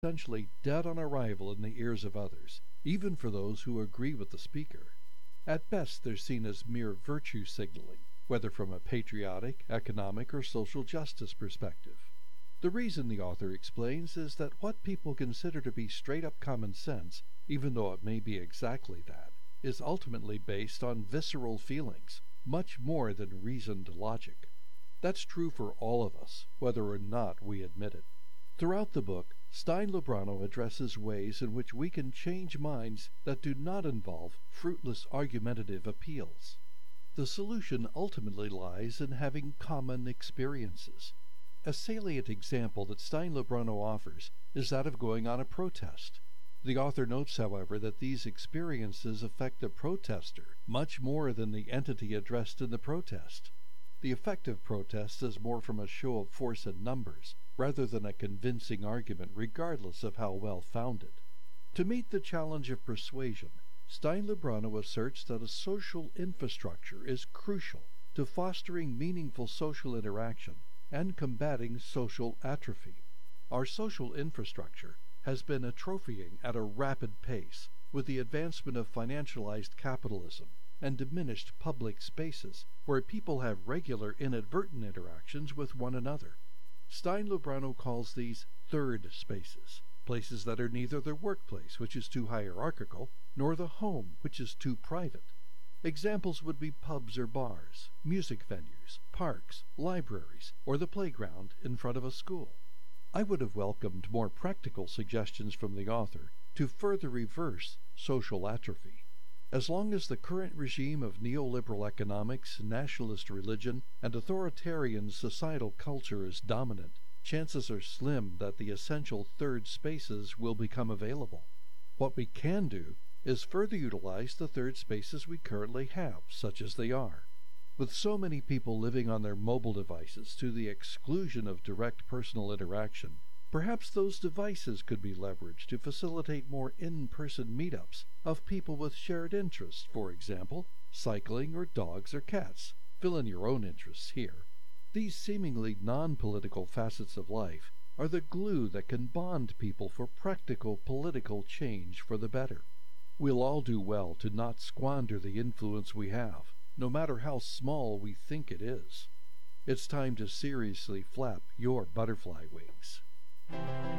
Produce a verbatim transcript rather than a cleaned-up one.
essentially dead on arrival in the ears of others, even for those who agree with the speaker. At best, they're seen as mere virtue signaling, whether from a patriotic, economic, or social justice perspective. The reason, the author explains, is that what people consider to be straight-up common sense, even though it may be exactly that, is ultimately based on visceral feelings, much more than reasoned logic. That's true for all of us, whether or not we admit it. Throughout the book, Stein Lubrano addresses ways in which we can change minds that do not involve fruitless argumentative appeals. The solution ultimately lies in having common experiences. A salient example that Stein Lubrano offers is that of going on a protest. The author notes, however, that these experiences affect the protester much more than the entity addressed in the protest. The effect of protest is more from a show of force and numbers, rather than a convincing argument, regardless of how well founded. To meet the challenge of persuasion, Stein Lubrano asserts that a social infrastructure is crucial to fostering meaningful social interaction and combating social atrophy. Our social infrastructure has been atrophying at a rapid pace with the advancement of financialized capitalism and diminished public spaces where people have regular inadvertent interactions with one another. Stein Lubrano calls these third spaces, places that are neither the workplace, which is too hierarchical, nor the home, which is too private. Examples would be pubs or bars, music venues, parks, libraries, or the playground in front of a school. I would have welcomed more practical suggestions from the author to further reverse social atrophy. As long as the current regime of neoliberal economics, nationalist religion, and authoritarian societal culture is dominant, chances are slim that the essential third spaces will become available. What we can do is further utilize the third spaces we currently have, such as they are. With so many people living on their mobile devices to the exclusion of direct personal interaction, perhaps those devices could be leveraged to facilitate more in-person meetups of people with shared interests, for example, cycling or dogs or cats. Fill in your own interests here. These seemingly non-political facets of life are the glue that can bond people for practical political change for the better. We'll all do well to not squander the influence we have, no matter how small we think it is. It's time to seriously flap your butterfly wings.